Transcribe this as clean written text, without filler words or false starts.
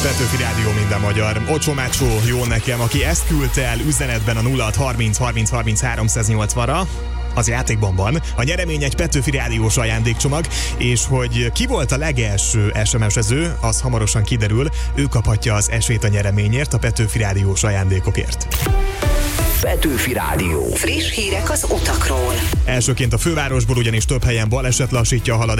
Petőfi Rádió, minden magyar. Ocsó Mácsó, jó nekem, aki ezt küldte el üzenetben a 0630 30 30 380-ra. Az játékban van. A nyeremény egy Petőfi Rádiós ajándékcsomag, és hogy ki volt a legelső SMS-ező, az hamarosan kiderül. Ő kaphatja az esélyt a nyereményért, a Petőfi Rádiós ajándékokért. Petőfi Rádió. Friss hírek az utakról. Elsőként a fővárosból, ugyanis több helyen baleset lassítja a haladást.